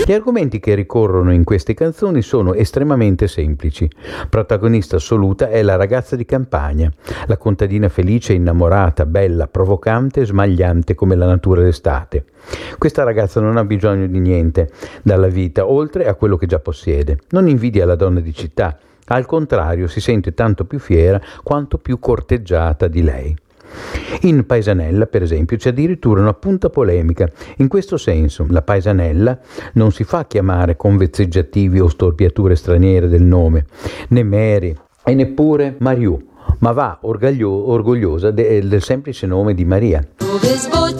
Gli argomenti che ricorrono in queste canzoni sono estremamente semplici. Protagonista assoluta è la ragazza di campagna, la contadina felice, innamorata, bella, provocante e smagliante come la natura d'estate. Questa ragazza non ha bisogno di niente dalla vita, oltre a quello che già possiede. Non invidia la donna di città, al contrario si sente tanto più fiera quanto più corteggiata di lei. In Paesanella, per esempio, c'è addirittura una punta polemica. In questo senso, la paesanella non si fa chiamare con vezzeggiativi o storpiature straniere del nome, né Mary e neppure Mariù, ma va orgogliosa del semplice nome di Maria.